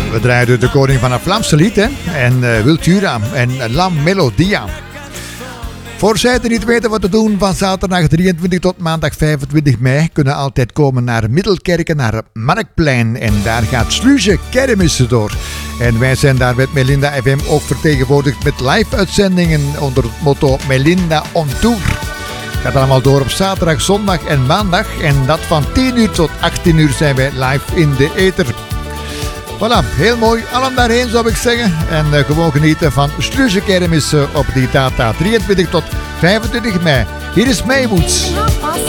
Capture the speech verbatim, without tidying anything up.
We draaien de koning van het Vlaamse lied, hè? En uh, Wiltura en La Melodia. Voor zij die niet weten wat te doen, van zaterdag drieëntwintig tot maandag vijfentwintig mei kunnen altijd komen naar Middelkerken, naar het Marktplein. En daar gaat Sluze Kermissen door. En wij zijn daar met Melinda F M ook vertegenwoordigd met live-uitzendingen onder het motto Melinda on Tour. Het gaat allemaal door op zaterdag, zondag en maandag. En dat van tien uur tot achttien uur zijn wij live in de ether. Voilà, heel mooi. Allen daarheen zou ik zeggen. En uh, gewoon genieten van Sluze Kermissen op die data drieëntwintig tot vijfentwintig mei. Hier is Maywood.